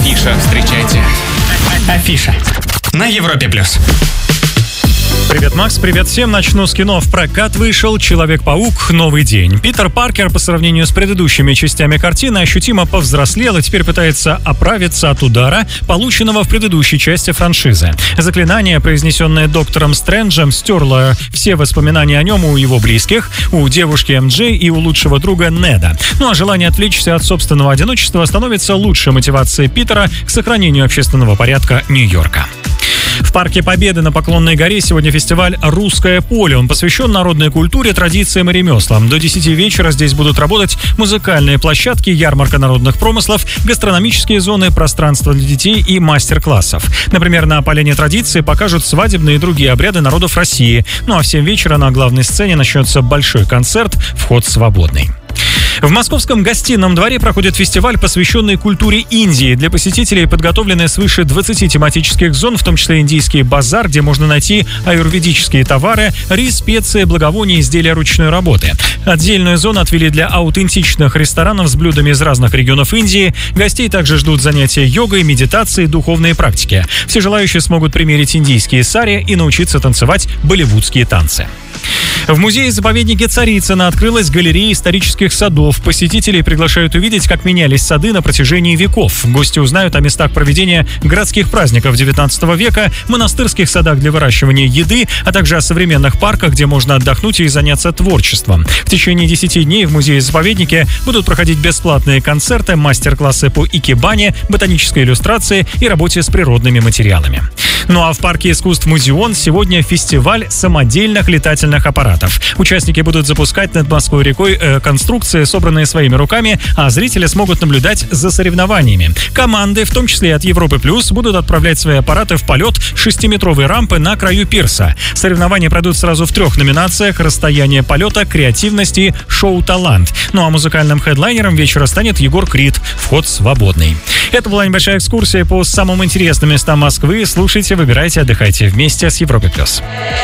Афиша, встречайте. Афиша на Европе+. Привет, Макс, привет всем. Начну с кино. В прокат вышел «Человек-паук. Новый день». Питер Паркер по сравнению с предыдущими частями картины ощутимо повзрослел и теперь пытается оправиться от удара, полученного в предыдущей части франшизы. Заклинание, произнесенное доктором Стрэнджем, стерло все воспоминания о нем у его близких, у девушки МД и у лучшего друга Неда. Ну а желание отвлечься от собственного одиночества становится лучшей мотивацией Питера к сохранению общественного порядка Нью-Йорка. В Парке Победы на Поклонной горе сегодня фестиваль «Русское поле». Он посвящен народной культуре, традициям и ремеслам. До 10 вечера здесь будут работать музыкальные площадки, ярмарка народных промыслов, гастрономические зоны, пространства для детей и мастер-классов. Например, на поляне традиции покажут свадебные и другие обряды народов России. Ну а в 7 вечера на главной сцене начнется большой концерт, вход свободный. В московском гостином дворе проходит фестиваль, посвященный культуре Индии. Для посетителей подготовлены свыше 20 тематических зон, в том числе индийский базар, где можно найти аюрведические товары, рис, специи, благовония, изделия ручной работы. Отдельную зону отвели для аутентичных ресторанов с блюдами из разных регионов Индии. Гостей также ждут занятия йогой, медитацией, духовные практики. Все желающие смогут примерить индийские сари и научиться танцевать болливудские танцы. В музее-заповеднике Царицына открылась галерея исторических садов. Посетителей приглашают увидеть, как менялись сады на протяжении веков. Гости узнают о местах проведения городских праздников XIX века, монастырских садах для выращивания еды, а также о современных парках, где можно отдохнуть и заняться творчеством. В течение 10 дней в музее-заповеднике будут проходить бесплатные концерты, мастер-классы по икебане, ботанической иллюстрации и работе с природными материалами. Ну а в парке искусств Музеон сегодня фестиваль самодельных летательных аппаратов. Участники будут запускать над Москвой-рекой конструкции, собранные своими руками, а зрители смогут наблюдать за соревнованиями. Команды, в том числе и от Европы+, будут отправлять свои аппараты в полет с 6-метровой рампы на краю пирса. Соревнования пройдут сразу в 3 номинациях: расстояние полета, креативность и шоу-талант. Ну а музыкальным хедлайнером вечера станет Егор Крид. Вход свободный. Это была небольшая экскурсия по самым интересным местам Москвы. Слушайте, выбирайте, отдыхайте вместе с Европой+.